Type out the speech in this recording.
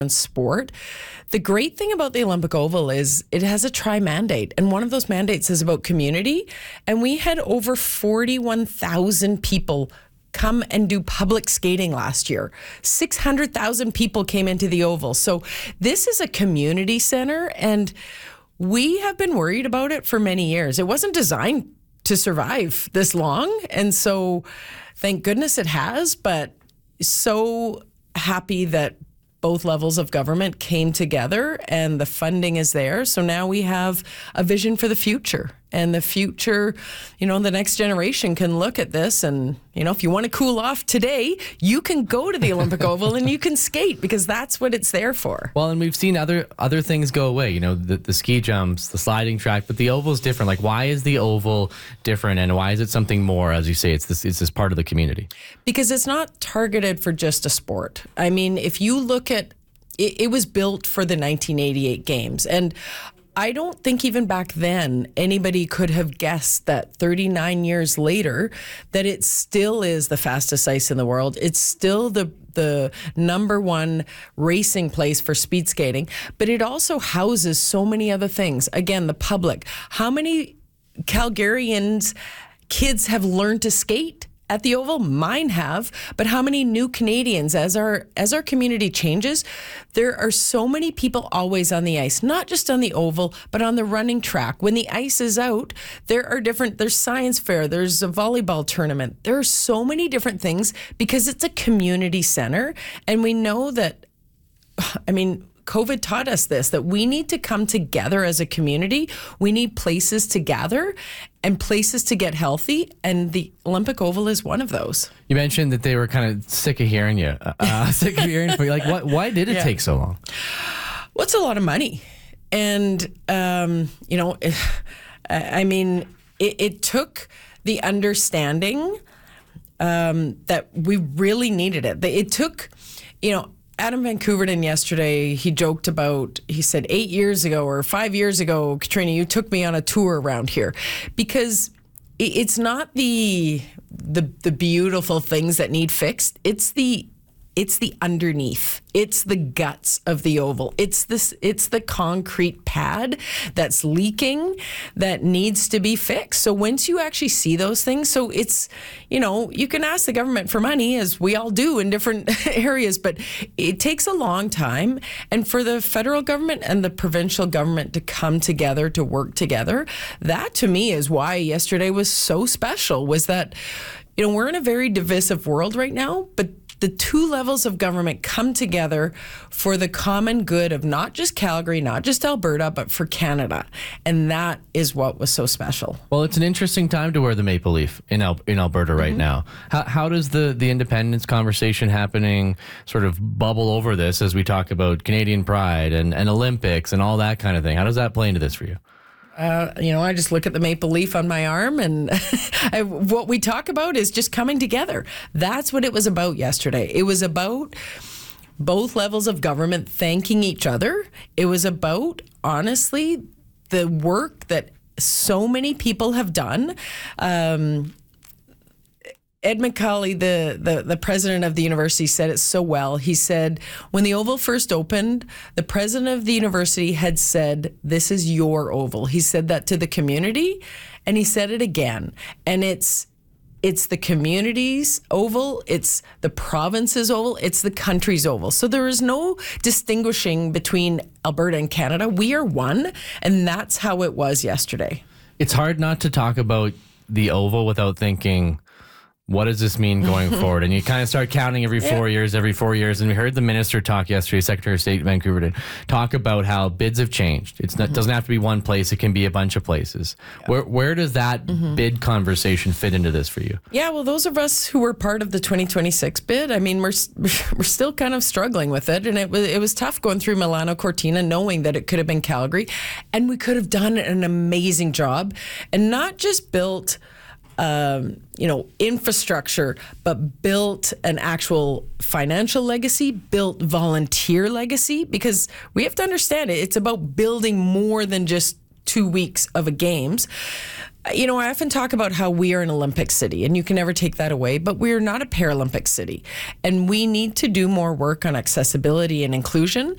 sport. The great thing about the Olympic Oval is it has a tri-mandate, and one of those mandates is about community. And we had over 41,000 people come and do public skating last year. 600,000 people came into the Oval. So this is a community center, and we have been worried about it for many years. It wasn't designed to survive this long, and so thank goodness it has, but so happy that both levels of government came together and the funding is there. So now we have a vision for the future. And the future, the next generation can look at this and, if you want to cool off today, you can go to the Olympic Oval and you can skate because that's what it's there for. Well, and we've seen other things go away, the ski jumps, the sliding track, but the Oval's different. Like, why is the Oval different and why is it something more? As you say, it's this part of the community. Because it's not targeted for just a sport. I mean, if you look at it was built for the 1988 games, and I don't think even back then anybody could have guessed that 39 years later that it still is the fastest ice in the world. It's still the number one racing place for speed skating, but it also houses so many other things. Again, the public. How many Calgarians kids have learned to skate at the Oval? Mine have, but how many new Canadians? As our community changes, there are so many people always on the ice, not just on the Oval, but on the running track. When the ice is out, there's science fair, there's a volleyball tournament. There are so many different things because it's a community center. And we know that, COVID taught us this, that we need to come together as a community. We need places to gather and places to get healthy, and the Olympic Oval is one of those. You mentioned that they were kind of sick of hearing you. Like, why did it take so long? Well, it's a lot of money. And, it took the understanding that we really needed it. It took, Adam Van Couverden yesterday, he said 8 years ago or 5 years ago, Katrina, you took me on a tour around here, because it's not the beautiful things that need fixed. It's the underneath. It's the guts of the Oval. It's the concrete pad that's leaking that needs to be fixed. So once you actually see those things, so it's, you can ask the government for money, as we all do in different areas, but it takes a long time. And for the federal government and the provincial government to come together, to work together, that to me is why yesterday was so special, was that, we're in a very divisive world right now, but the two levels of government come together for the common good of not just Calgary, not just Alberta, but for Canada. And that is what was so special. Well, it's an interesting time to wear the maple leaf in Alberta right now. How does the independence conversation happening sort of bubble over this as we talk about Canadian pride and Olympics and all that kind of thing? How does that play into this for you? I just look at the maple leaf on my arm, and what we talk about is just coming together. That's what it was about yesterday. It was about both levels of government thanking each other. It was about, honestly, the work that so many people have done. Ed McCauley, the president of the university, said it so well. He said, when the Oval first opened, the president of the university had said, "This is your Oval." He said that to the community, and he said it again. And it's the community's Oval, it's the province's Oval, it's the country's Oval. So there is no distinguishing between Alberta and Canada. We are one, and that's how it was yesterday. It's hard not to talk about the Oval without thinking, what does this mean going forward? And you kind of start counting every 4 years. And we heard the minister talk yesterday, Secretary of State Van Couverden, talk about how bids have changed. It doesn't have to be one place. It can be a bunch of places. Yeah. Where does that bid conversation fit into this for you? Yeah, well, those of us who were part of the 2026 bid, we're still kind of struggling with it. And it was tough going through Milano Cortina, knowing that it could have been Calgary. And we could have done an amazing job and not just built infrastructure, but built an actual financial legacy, built volunteer legacy, because we have to understand it's about building more than just 2 weeks of a games. I often talk about how we are an Olympic city, and you can never take that away, but we are not a Paralympic city. And we need to do more work on accessibility and inclusion.